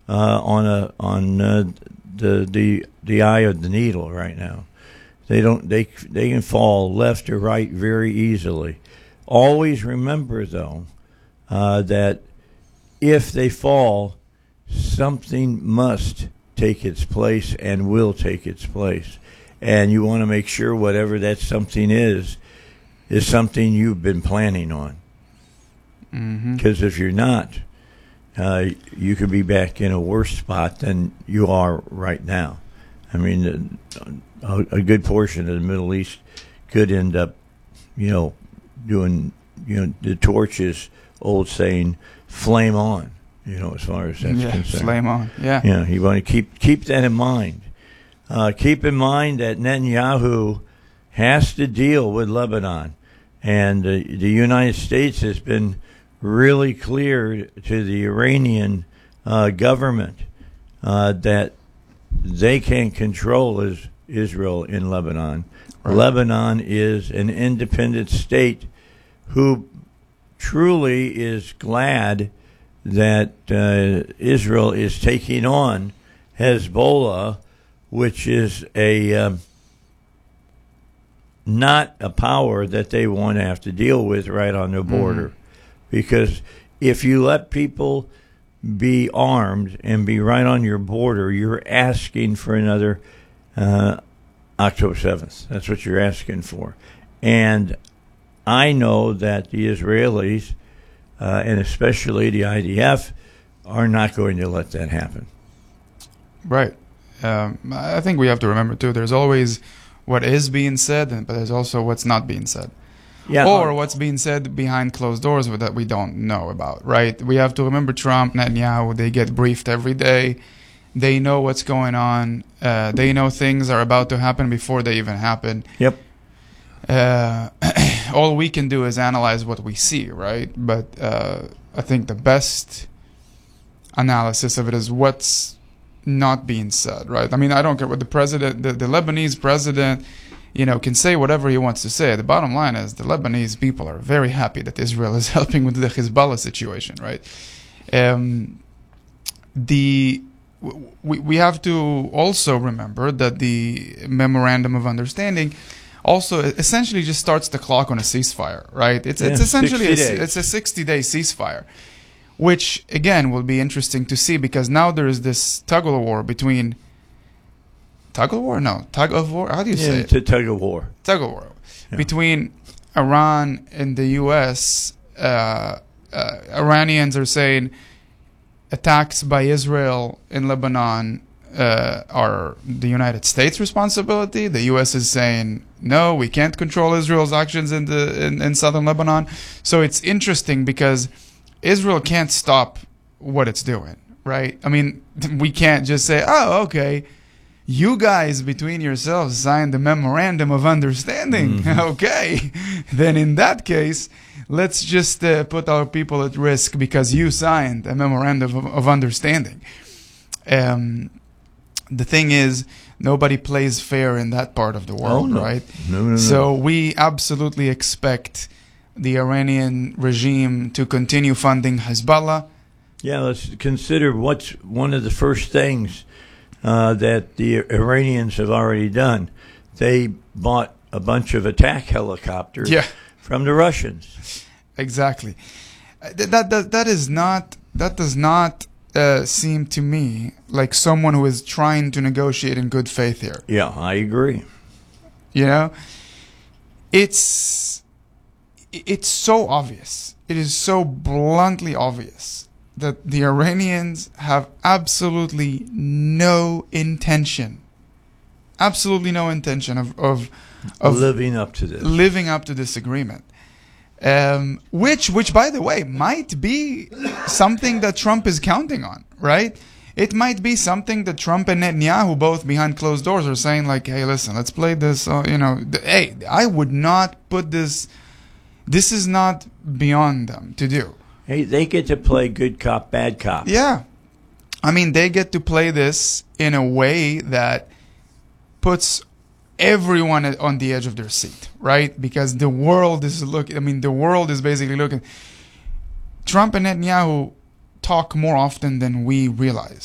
the eye of the needle right now. They can fall left or right very easily. Always remember though that if they fall, something must take its place and will take its place, and you want to make sure whatever that something is something you've been planning on. Because if you're not, you could be back in a worse spot than you are right now. I mean, a good portion of the Middle East could end up, doing, the torch's old saying, flame on, as far as that's concerned. Flame on, yeah. You want to keep that in mind. Keep in mind that Netanyahu has to deal with Lebanon. And the United States has been really clear to the Iranian government that they can't control Israel in Lebanon. Right. Lebanon is an independent state who truly is glad that Israel is taking on Hezbollah, which is not a power that they want to have to deal with right on the border. Because if you let people be armed and be right on your border, you're asking for another October 7th. That's what you're asking for. And I know that the Israelis, and especially the IDF, are not going to let that happen. Right. I think we have to remember, too, there's always what is being said, but there's also what's not being said. Yeah, or what's being said behind closed doors that we don't know about, right? We have to remember Trump, Netanyahu, they get briefed every day. They know what's going on. They know things are about to happen before they even happen. Yep. All we can do is analyze what we see, right? But I think the best analysis of it is what's not being said, right? I mean, I don't care what the president, the Lebanese president, can say whatever he wants to say. The bottom line is the Lebanese people are very happy that Israel is helping with the Hezbollah situation, right? We have to also remember that the Memorandum of Understanding also essentially just starts the clock on a ceasefire, right? It's essentially it's a 60-day ceasefire, which again will be interesting to see because now there is this tug of war between. Tug of war? No. Tug of war? How do you say it? It's a tug of war. Tug of war. Yeah. Between Iran and the U.S., Iranians are saying attacks by Israel in Lebanon are the United States' responsibility. The U.S. is saying, no, we can't control Israel's actions in southern Lebanon. So it's interesting because Israel can't stop what it's doing, right? I mean, we can't just say, oh, okay, you guys between yourselves signed the Memorandum of Understanding. Mm-hmm. Okay. Then in that case, let's just put our people at risk because you signed a Memorandum of Understanding. The thing is, nobody plays fair in that part of the world, right? No. So we absolutely expect the Iranian regime to continue funding Hezbollah. Yeah, let's consider what's one of the first things that the Iranians have already done. They bought a bunch of attack helicopters from the Russians. Exactly. That does not seem to me like someone who is trying to negotiate in good faith here. Yeah, I agree. It's so obvious. It is so bluntly obvious that the Iranians have absolutely no intention of living up to this agreement. Which, by the way, might be something that Trump is counting on, right? It might be something that Trump and Netanyahu, both behind closed doors, are saying like, hey, listen, let's play this, hey, I would not put this is not beyond them to do. Hey, they get to play good cop, bad cop. Yeah. I mean, they get to play this in a way that puts everyone on the edge of their seat, right? Because the world is basically looking. Trump and Netanyahu talk more often than we realize.